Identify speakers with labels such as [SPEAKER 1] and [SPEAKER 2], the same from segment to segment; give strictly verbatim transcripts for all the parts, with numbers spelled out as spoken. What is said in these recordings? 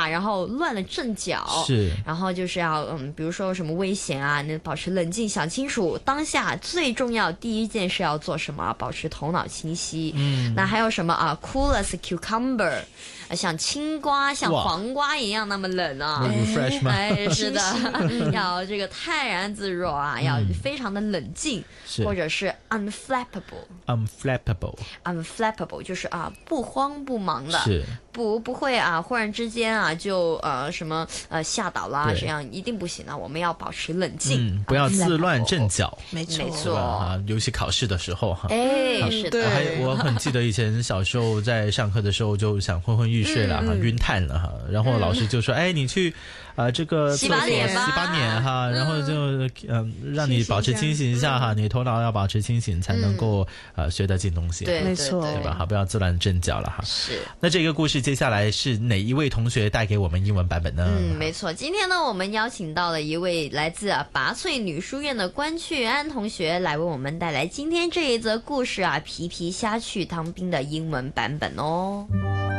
[SPEAKER 1] 啊，然后乱了阵脚，
[SPEAKER 2] 是，
[SPEAKER 1] 然后就是要嗯，比如说有什么危险啊，那保持冷静，想清楚当下最重要第一件事要做什么，保持头脑清晰。
[SPEAKER 2] 嗯，
[SPEAKER 1] 那还有什么啊 ？Cool as a cucumber，像青瓜、像
[SPEAKER 2] 哇
[SPEAKER 1] 黄瓜一样那么冷啊。
[SPEAKER 2] 那 refresh 吗？
[SPEAKER 1] 哎，是的，要这个泰然自若啊，要非常的冷静，
[SPEAKER 2] 是
[SPEAKER 1] 或者是 unflappable。
[SPEAKER 2] unflappable
[SPEAKER 1] unflappable 就是啊不慌不忙的，
[SPEAKER 2] 是
[SPEAKER 1] 不不会啊忽然之间啊就呃什么呃吓倒啦，
[SPEAKER 2] 对
[SPEAKER 1] 这样一定不行啊，我们要保持冷静，
[SPEAKER 2] 嗯，不要自乱阵脚，
[SPEAKER 3] 没错
[SPEAKER 1] 没错
[SPEAKER 2] 对吧？啊，尤其考试的时候哈。
[SPEAKER 1] 哎，是的，
[SPEAKER 3] 对
[SPEAKER 2] 我还我很记得以前小时候在上课的时候就想昏昏欲睡了哈，
[SPEAKER 1] 嗯嗯
[SPEAKER 2] 晕碳了哈，然后老师就说：“哎，你去啊这个
[SPEAKER 1] 洗把
[SPEAKER 2] 厕所
[SPEAKER 1] 脸吧
[SPEAKER 2] 洗把脸哈，然后就嗯让你保持清醒一下哈，你头脑要保持清醒才能够呃学得进东西。”
[SPEAKER 1] 对，
[SPEAKER 3] 没错
[SPEAKER 1] 对
[SPEAKER 2] 对吧？好，不要自乱阵脚了哈。
[SPEAKER 1] 是。
[SPEAKER 2] 那这个故事接下来是哪一位同学带给我们英文版本呢？
[SPEAKER 1] 嗯，没错。今天呢，我们邀请到了一位来自啊拔萃女书院的关去安同学，来为我们带来今天这一则故事啊，皮皮虾去当兵的英文版本哦。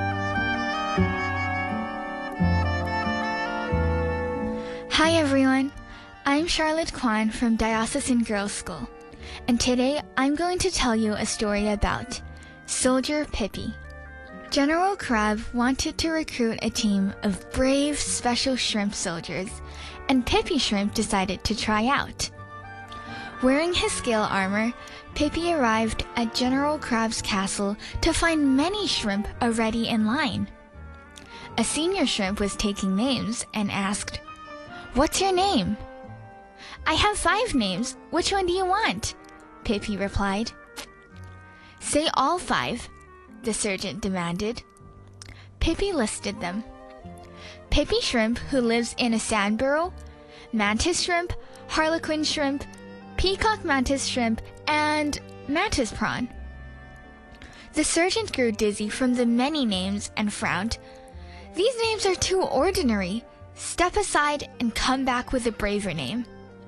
[SPEAKER 4] Hi everyone, I'm Charlotte Kwan from Diocesan Girls School, and today I'm going to tell you a story about Soldier Pippi. General Crab wanted to recruit a team of brave special shrimp soldiers, and Pippi Shrimp decided to try out. Wearing his scale armor, Pippi arrived at General Crab's castle to find many shrimp already in line. A senior shrimp was taking names and asked, "What's your name?" "I have five names. Which one do you want?" Pippi replied. "Say all five," the sergeant demanded. Pippi listed them. Pippi Shrimp, who lives in a sand burrow, Mantis Shrimp, Harlequin Shrimp, Peacock Mantis Shrimp, and Mantis Prawn. The sergeant grew dizzy from the many names and frowned. "These names are too ordinary. Step aside and come back with a braver name."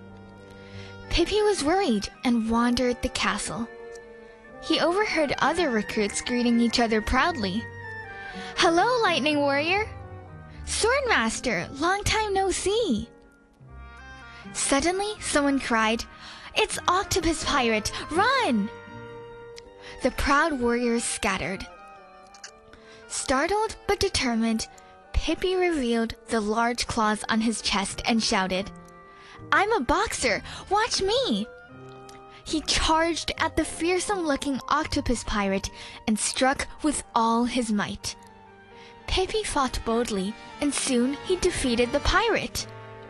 [SPEAKER 4] Pippi was worried and wandered the castle. He overheard other recruits greeting each other proudly. "Hello, Lightning Warrior!" "Swordmaster, long time no see!" Suddenly, someone cried, "It's Octopus Pirate! Run!" The proud warriors scattered. Startled but determined, Pippi revealed the large claws on his chest and shouted, "I'm a boxer! Watch me!" He charged at the fearsome-looking octopus pirate and struck with all his might. Pippi fought boldly, and soon he defeated the pirate.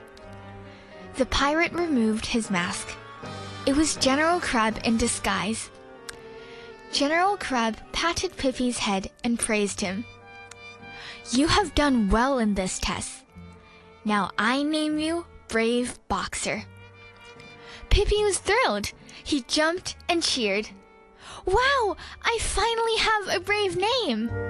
[SPEAKER 4] The pirate removed his mask. It was General Crab in disguise. General Crab patted Pippi's head and praised him. "You have done well in this test. Now I name you Brave Boxer." Pippi was thrilled. He jumped and cheered. "Wow, I finally have a brave name!"